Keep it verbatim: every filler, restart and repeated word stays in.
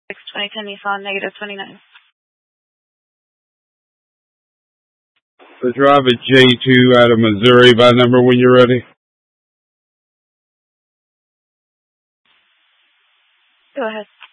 twenty ten Nissan, negative twenty-nine. The drive at J two out of Missouri by number when you're ready. Go ahead.